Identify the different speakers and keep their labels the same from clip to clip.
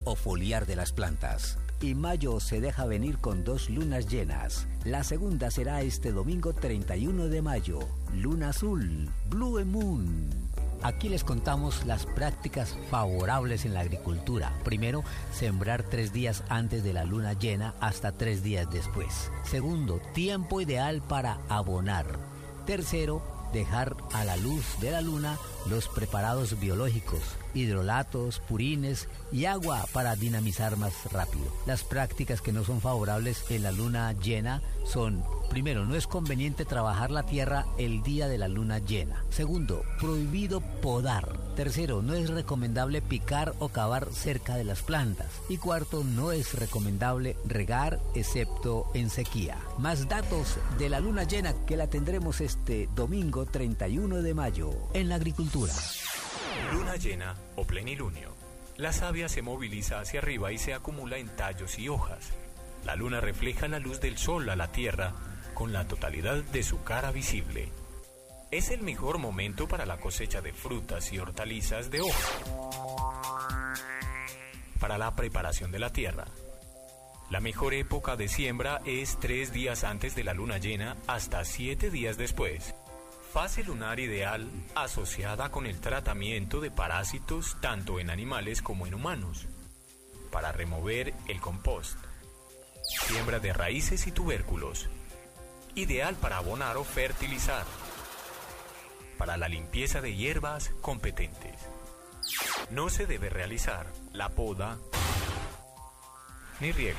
Speaker 1: o foliar de las plantas. Y mayo se deja venir con 2 lunas llenas. La segunda será este domingo 31 de mayo. Luna azul, Blue Moon. Aquí les contamos las prácticas favorables en la agricultura. Primero, sembrar 3 días antes de la luna llena hasta 3 días después. Segundo, tiempo ideal para abonar. Tercero, dejar a la luz de la luna los preparados biológicos, hidrolatos, purines y agua para dinamizar más rápido. Las prácticas que no son favorables en la luna llena son: primero, no es conveniente trabajar la tierra el día de la luna llena. Segundo, prohibido podar. Tercero, no es recomendable picar o cavar cerca de las plantas. Y cuarto, no es recomendable regar excepto en sequía. Más datos de la luna llena, que la tendremos este domingo 31 de mayo en la agricultura.
Speaker 2: Luna llena o plenilunio. La savia se moviliza hacia arriba y se acumula en tallos y hojas. La luna refleja la luz del sol a la tierra con la totalidad de su cara visible. Es el mejor momento para la cosecha de frutas y hortalizas de hoja. Para la preparación de la tierra. La mejor época de siembra es 3 días antes de la luna llena hasta 7 días después. Fase lunar ideal asociada con el tratamiento de parásitos tanto en animales como en humanos. Para remover el compost. Siembra de raíces y tubérculos. Ideal para abonar o fertilizar. Para la limpieza de hierbas competentes. No se debe realizar la poda ni riegos.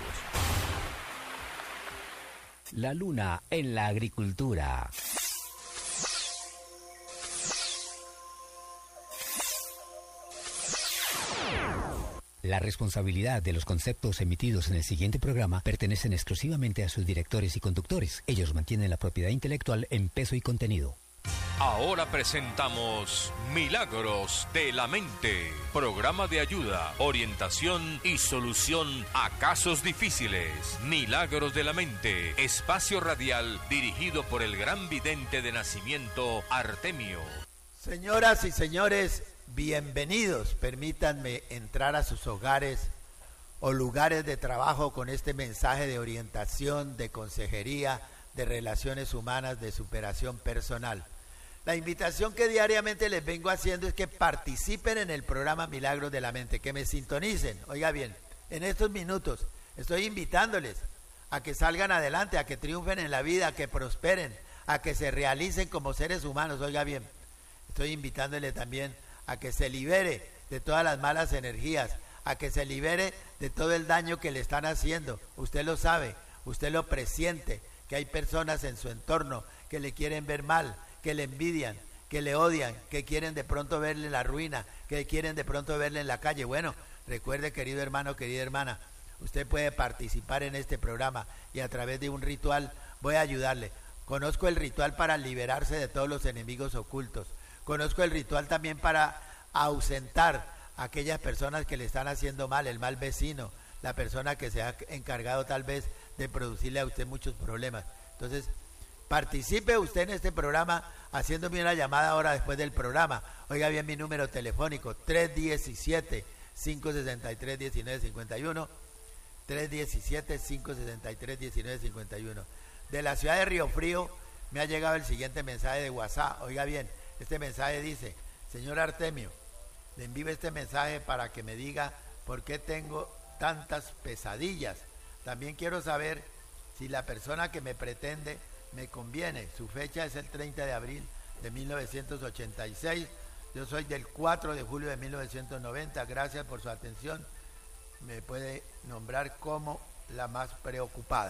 Speaker 1: La luna en la agricultura. La responsabilidad de los conceptos emitidos en el siguiente programa pertenecen exclusivamente a sus directores y conductores. Ellos mantienen la propiedad intelectual en peso y contenido.
Speaker 3: Ahora presentamos Milagros de la Mente, programa de ayuda, orientación y solución a casos difíciles. Milagros de la Mente, espacio radial dirigido por el gran vidente de nacimiento Artemio.
Speaker 4: Señoras y señores, bienvenidos. Permítanme entrar a sus hogares o lugares de trabajo con este mensaje de orientación, de consejería, de relaciones humanas, de superación personal. La invitación que diariamente les vengo haciendo es que participen en el programa Milagros de la Mente, que me sintonicen. Oiga bien, en estos minutos estoy invitándoles a que salgan adelante, a que triunfen en la vida, a que prosperen, a que se realicen como seres humanos. Oiga bien, estoy invitándoles también a que se libere de todas las malas energías, a que se libere de todo el daño que le están haciendo. Usted lo sabe, usted lo presiente, que hay personas en su entorno que le quieren ver mal, que le envidian, que le odian, que quieren de pronto verle en la ruina, que quieren de pronto verle en la calle. Bueno, recuerde, querido hermano, querida hermana, usted puede participar en este programa y a través de un ritual voy a ayudarle. Conozco el ritual para liberarse de todos los enemigos ocultos. Conozco el ritual también para ausentar a aquellas personas que le están haciendo mal, el mal vecino, la persona que se ha encargado tal vez de producirle a usted muchos problemas. Entonces, participe usted en este programa haciéndome una llamada ahora después del programa. Oiga bien mi número telefónico, 317-563-1951, 317-563-1951. De la ciudad de Río Frío me ha llegado el siguiente mensaje de WhatsApp. Oiga bien, este mensaje dice: señor Artemio, le envío este mensaje para que me diga por qué tengo tantas pesadillas. También quiero saber si la persona que me pretende me conviene. Su fecha es el 30 de abril de 1986. Yo soy del 4 de julio de 1990. Gracias por su atención. Me puede nombrar como la más preocupada.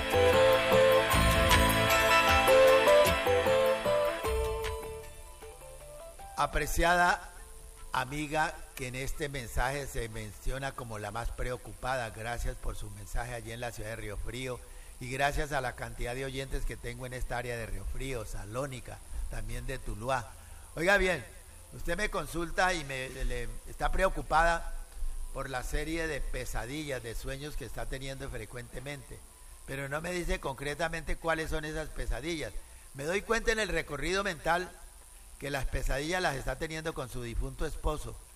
Speaker 4: Apreciada amiga que en este mensaje se menciona como la más preocupada, gracias por su mensaje allí en la ciudad de Río Frío y gracias a la cantidad de oyentes que tengo en esta área de Río Frío, Salónica, también de Tuluá. Oiga bien, usted me consulta y está preocupada por la serie de pesadillas, de sueños que está teniendo frecuentemente, pero no me dice concretamente cuáles son esas pesadillas. Me doy cuenta en el recorrido mental que las pesadillas las está teniendo con su difunto esposo,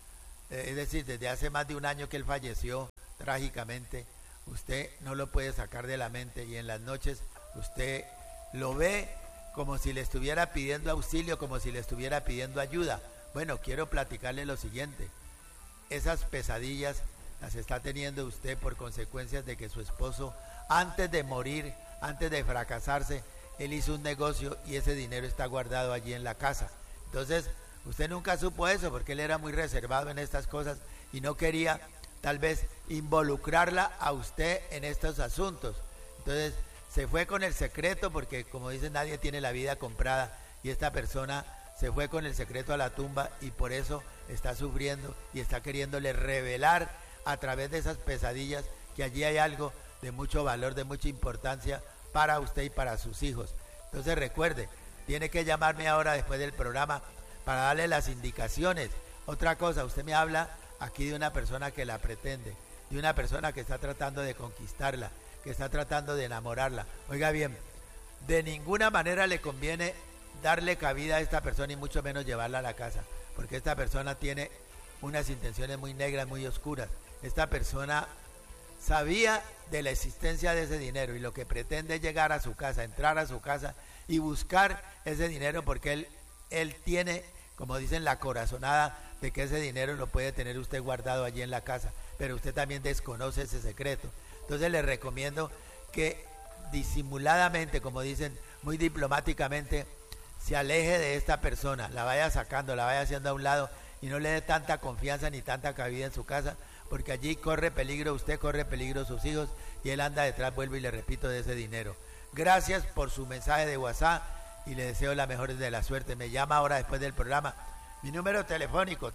Speaker 4: es decir, desde hace más de un año que él falleció trágicamente, usted no lo puede sacar de la mente y en las noches usted lo ve como si le estuviera pidiendo auxilio, como si le estuviera pidiendo ayuda. Bueno, quiero platicarle lo siguiente. Esas pesadillas las está teniendo usted por consecuencias de que su esposo, antes de morir, antes de fracasarse, él hizo un negocio y ese dinero está guardado allí en la casa. Entonces, usted nunca supo eso porque él era muy reservado en estas cosas y no quería tal vez involucrarla a usted en estos asuntos. Entonces, se fue con el secreto porque, como dicen, nadie tiene la vida comprada y esta persona se fue con el secreto a la tumba y por eso está sufriendo y está queriéndole revelar a través de esas pesadillas que allí hay algo de mucho valor, de mucha importancia para usted y para sus hijos. Entonces recuerde, tiene que llamarme ahora después del programa para darle las indicaciones. Otra cosa, usted me habla aquí de una persona que la pretende, de una persona que está tratando de conquistarla, que está tratando de enamorarla. Oiga bien, de ninguna manera le conviene darle cabida a esta persona y mucho menos llevarla a la casa, porque esta persona tiene unas intenciones muy negras, muy oscuras. Esta persona sabía de la existencia de ese dinero y lo que pretende es llegar a su casa, entrar a su casa y buscar ese dinero porque él tiene, como dicen, la corazonada de que ese dinero lo puede tener usted guardado allí en la casa, pero usted también desconoce ese secreto. Entonces le recomiendo que disimuladamente, como dicen, muy diplomáticamente, se aleje de esta persona, la vaya sacando, la vaya haciendo a un lado y no le dé tanta confianza ni tanta cabida en su casa, porque allí corre peligro usted, corre peligro sus hijos y él anda detrás, vuelvo y le repito, de ese dinero. Gracias por su mensaje de WhatsApp y le deseo la mejor de la suerte. Me llama ahora después del programa. Mi número telefónico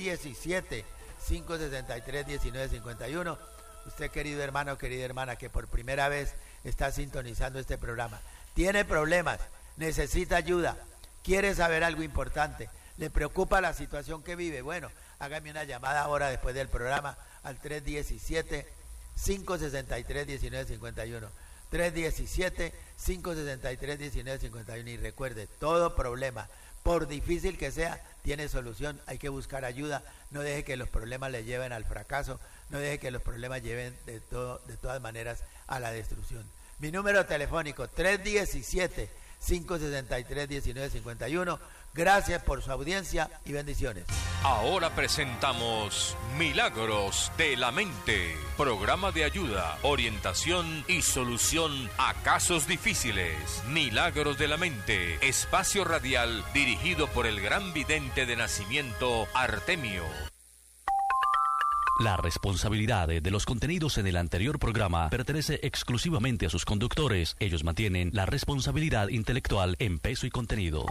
Speaker 4: 317-563-1951. Usted, querido hermano, querida hermana, que por primera vez está sintonizando este programa, tiene problemas, necesita ayuda, quiere saber algo importante, le preocupa la situación que vive. Bueno, hágame una llamada ahora después del programa al 317-563-1951. 317-563-1951. Y recuerde, todo problema, por difícil que sea, tiene solución. Hay que buscar ayuda. No deje que los problemas le lleven al fracaso. No deje que los problemas lleven de todas maneras a la destrucción. Mi número telefónico 317-563-1951. Gracias por su audiencia y bendiciones.
Speaker 3: Ahora presentamos Milagros de la Mente, programa de ayuda, orientación y solución a casos difíciles. Milagros de la Mente, espacio radial dirigido por el gran vidente de nacimiento Artemio.
Speaker 5: La responsabilidad de los contenidos en el anterior programa pertenece exclusivamente a sus conductores. Ellos mantienen la responsabilidad intelectual en peso y contenido.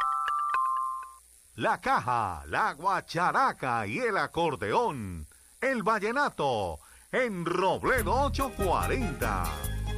Speaker 6: La caja, la guacharaca y el acordeón. El vallenato en Robledo 840.